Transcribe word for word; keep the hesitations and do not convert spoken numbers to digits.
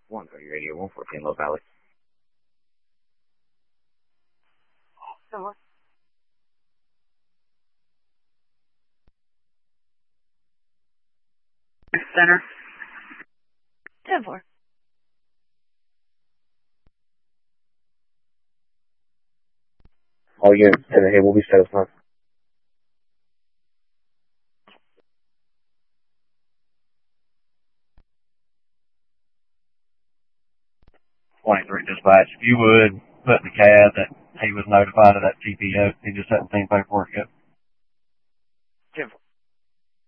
one thirty radio, one fourteen Low Valley. Somewhere. Center. ten four. All units, hey, we'll be satisfied. twenty-three dispatch, if you would put in the C A D that he was notified of that T P O, he just hadn't seen paperwork yet.